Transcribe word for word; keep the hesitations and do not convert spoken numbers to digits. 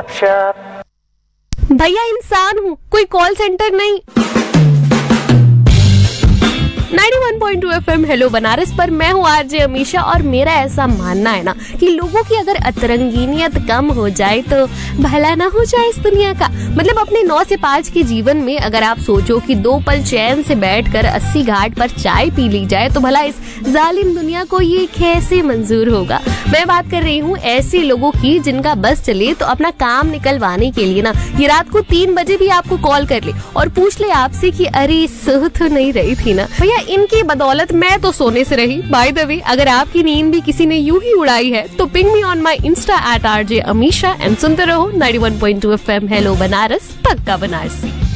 गपशप। भैया इंसान हूँ, कोई कॉल सेंटर नहीं। इक्यानवे पॉइंट दो एफएम हेलो बनारस पर मैं हूँ आरजे अमीशा और मेरा ऐसा मानना है ना कि लोगों की अगर अतरंगीनियत कम हो जाए तो भला ना हो जाए इस दुनिया का। मतलब अपने नौ से पाँच के जीवन में अगर आप सोचो कि दो पल चैन से बैठकर अस्सी घाट पर चाय पी ली जाए तो भला इस जालिम दुनिया को ये कैसे मंजूर होगा। मैं बात कर रही हूँ ऐसे लोगों की जिनका बस चले तो अपना काम निकलवाने के लिए ना ये रात को तीन बजे भी आपको कॉल कर ले और पूछ ले आपसे कि अरे सो तो नहीं रही थी ना। भैया इनकी बदौलत मैं तो सोने से रही। बाय द वे अगर आपकी नींद भी किसी ने यूं ही उड़ाई है तो ping me on my Insta eight RJ Amisha and सुनते रहो इक्यानवे पॉइंट दो एफएम हेलो बनारस, पक्का बनारसी।